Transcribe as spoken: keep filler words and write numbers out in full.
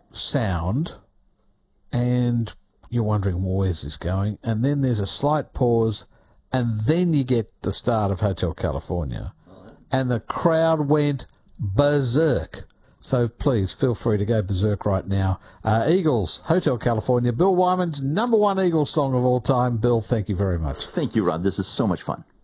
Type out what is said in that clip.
sound, and you're wondering, well, where's this going? And then there's a slight pause, and then you get the start of Hotel California. And the crowd went berserk. So please feel free to go berserk right now. Uh, Eagles, Hotel California, Bill Wyman's number one Eagles song of all time. Bill, thank you very much. Thank you, Rod. This is so much fun.